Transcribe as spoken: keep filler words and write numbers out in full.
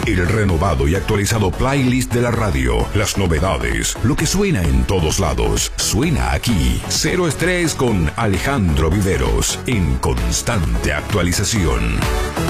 El renovado y actualizado playlist de la radio. Las novedades. Lo que suena en todos lados. Suena aquí. Cero Estrés con Alejandro Viveros. En constante actualización.